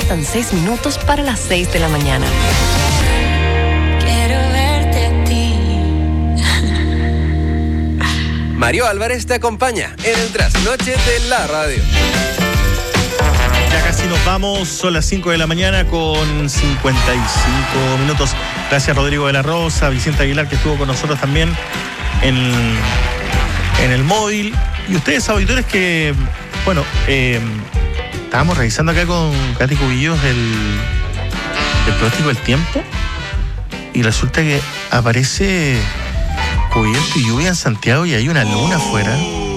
Faltan 6 minutos para las 6 de la mañana. Quiero verte a ti. Mario Álvarez te acompaña en el trasnoche de la radio. Ya casi nos vamos, son las 5 de la mañana con 55 minutos. Gracias Rodrigo de la Rosa, Vicente Aguilar, que estuvo con nosotros también en el móvil. Y ustedes, auditores, que, bueno, estábamos revisando acá con Katy Cubillos el pronóstico del tiempo. Y resulta que aparece cubierto y lluvia en Santiago y hay una luna afuera.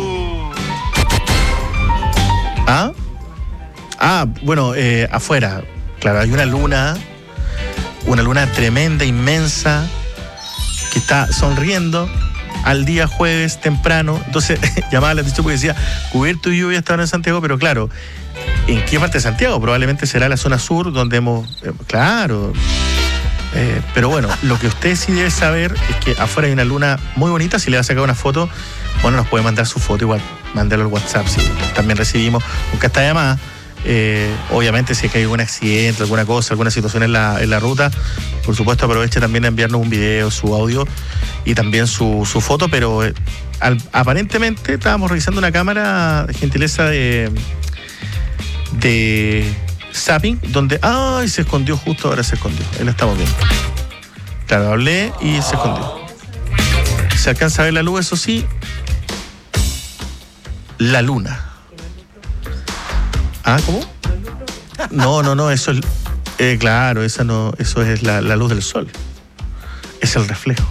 Bueno, afuera, claro, hay una luna tremenda, inmensa, que está sonriendo al día jueves temprano. Entonces llamaba la atención porque decía cubierto y lluvia estaban en Santiago, pero claro, ¿en qué parte de Santiago? Probablemente será la zona sur donde hemos... claro. Pero bueno, lo que usted sí debe saber es que afuera hay una luna muy bonita. Si le va a sacar una foto, bueno, nos puede mandar su foto igual, mándalo al WhatsApp, si también recibimos, nunca está llamada. Obviamente si hay algún accidente, alguna cosa, alguna situación en la ruta, por supuesto aproveche también a enviarnos un video, su audio y también su foto, pero aparentemente estábamos revisando una cámara de gentileza de Zapping, donde se escondió, justo ahora se escondió, ahí lo estamos viendo. Claro, hablé y se escondió. Se alcanza a ver la luz, eso sí, la luna. ¿Cómo? No, eso es... claro, eso es la luz del sol. Es el reflejo.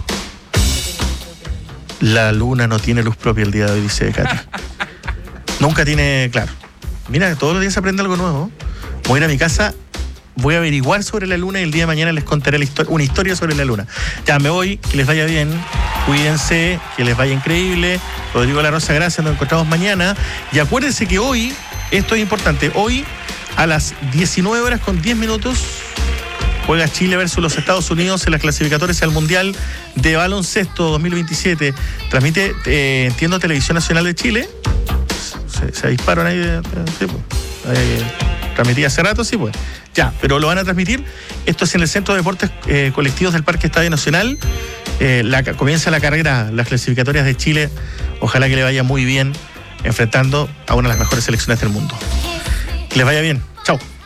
La luna no tiene luz propia el día de hoy, dice Katy. Nunca tiene... Claro. Mira, todos los días se aprende algo nuevo. Voy a ir a mi casa, voy a averiguar sobre la luna y el día de mañana les contaré una historia sobre la luna. Ya, me voy, que les vaya bien, cuídense, que les vaya increíble. Rodrigo de la Rosa, gracias, nos encontramos mañana. Y acuérdense que hoy... Esto es importante. Hoy, a las 19:10, juega Chile versus los Estados Unidos en las clasificatorias al Mundial de Baloncesto 2027. Transmite, entiendo, Televisión Nacional de Chile. Se disparan ahí. Sí, pues. Transmitía hace rato, sí, pues. Ya, pero lo van a transmitir. Esto es en el Centro de Deportes Colectivos del Parque Estadio Nacional. Comienza la carrera, las clasificatorias de Chile. Ojalá que le vaya muy bien, enfrentando a una de las mejores selecciones del mundo. Que les vaya bien. Chao.